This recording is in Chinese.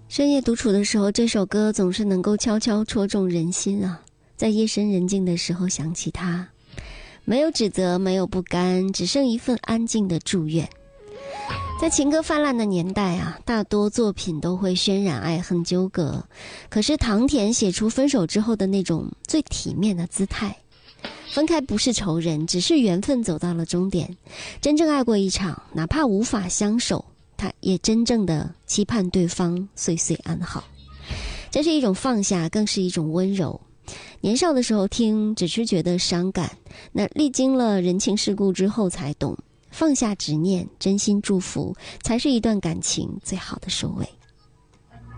深夜独处的时候，这首歌总是能够悄悄戳中人心啊。在夜深人静的时候想起它，没有指责，没有不甘，只剩一份安静的祝愿。在情歌泛滥的年代啊，大多作品都会渲染爱恨纠葛，可是唐田写出分手之后的那种最体面的姿态。分开不是仇人，只是缘分走到了终点。真正爱过一场，哪怕无法相守，他也真正的期盼对方岁岁安好。这是一种放下，更是一种温柔。年少的时候听只是觉得伤感，那历经了人情世故之后才懂，放下执念，真心祝福，才是一段感情最好的收尾。